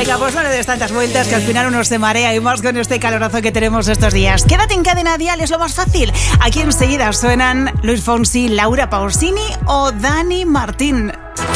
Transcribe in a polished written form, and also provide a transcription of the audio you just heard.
Venga, pues no le des tantas vueltas que al final uno se marea y más con este calorazo que tenemos estos días. Quédate en Cadena Dial, es lo más fácil. Aquí enseguida suenan Luis Fonsi, Laura Pausini o Dani Martín.